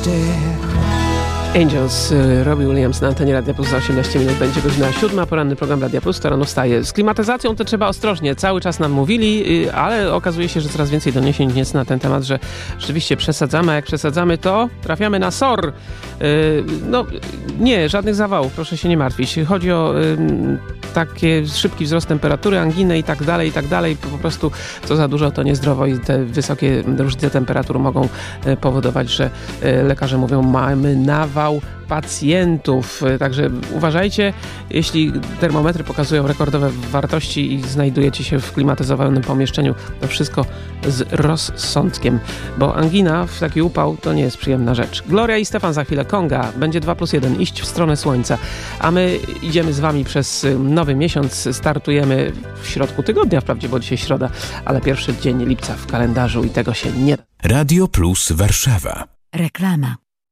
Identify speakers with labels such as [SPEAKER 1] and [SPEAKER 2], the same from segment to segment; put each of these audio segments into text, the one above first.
[SPEAKER 1] Angels, Robbie Williams na antenie Radia Plus za 18 minut. Będzie godzina 7, poranny program Radia Plus, to rano wstaje. Z klimatyzacją to trzeba ostrożnie. Cały czas nam mówili, ale okazuje się, że coraz więcej doniesień jest na ten temat, że rzeczywiście przesadzamy, a jak przesadzamy, to trafiamy na SOR. No nie, żadnych zawałów, proszę się nie martwić. Chodzi o takie szybki wzrost temperatury, anginę i tak dalej. Po prostu co za dużo, to niezdrowo i te wysokie różnice temperatur mogą powodować, że lekarze mówią, mamy nawał pacjentów. Także uważajcie, jeśli termometry pokazują rekordowe wartości i znajdujecie się w klimatyzowanym pomieszczeniu, to wszystko z rozsądkiem, bo angina w taki upał to nie jest przyjemna rzecz. Gloria i Stefan za chwilę. Konga będzie 2+1, iść w stronę słońca, a my idziemy z wami przez nowy miesiąc. Startujemy w środku tygodnia, wprawdzie, bo dzisiaj środa, ale pierwszy dzień lipca w kalendarzu i tego się nie da.
[SPEAKER 2] Radio Plus Warszawa.
[SPEAKER 3] Reklama.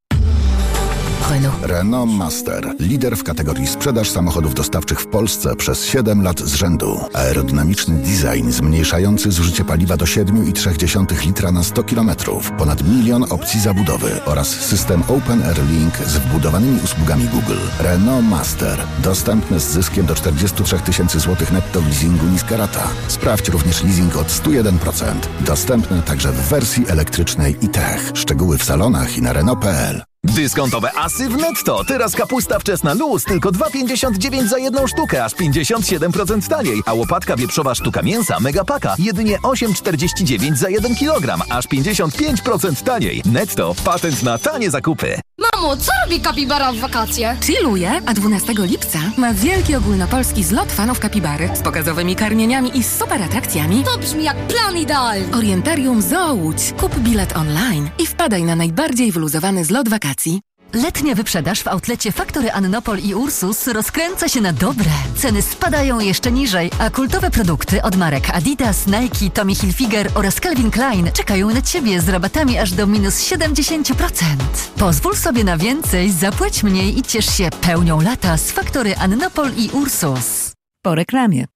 [SPEAKER 4] Renault Master. Lider w kategorii sprzedaż samochodów dostawczych w Polsce przez 7 lat z rzędu. Aerodynamiczny design zmniejszający zużycie paliwa do 7,3 litra na 100 km. Ponad 1 milion opcji zabudowy oraz system Open Air Link z wbudowanymi usługami Google. Renault Master. Dostępne z zyskiem do 43 000 zł netto w leasingu niska rata. Sprawdź również leasing od 101%. Dostępne także w wersji elektrycznej i Tech. Szczegóły w salonach i na Renault.pl.
[SPEAKER 5] Dyskontowe asy w Netto. Teraz kapusta wczesna luz tylko 2,59 za jedną sztukę, aż 57% taniej. A łopatka wieprzowa sztuka mięsa Megapaka jedynie 8,49 za 1 kg, aż 55% taniej. Netto. Patent na tanie zakupy.
[SPEAKER 6] Mamo, co robi kapibara w wakacje?
[SPEAKER 3] Chilluje, a 12 lipca ma wielki ogólnopolski zlot fanów kapibary z pokazowymi karmieniami i super atrakcjami.
[SPEAKER 6] To brzmi jak plan idealny.
[SPEAKER 3] Orientarium Zoo Łódź. Kup bilet online i wpadaj na najbardziej wyluzowany zlot wakacji. Letnia wyprzedaż w outlecie Faktory Annopol i Ursus rozkręca się na dobre. Ceny spadają jeszcze niżej, a kultowe produkty od marek Adidas, Nike, Tommy Hilfiger oraz Calvin Klein czekają na Ciebie z rabatami aż do minus 70%. Pozwól sobie na więcej, zapłać mniej i ciesz się pełnią lata z Faktory Annopol i Ursus. Po reklamie.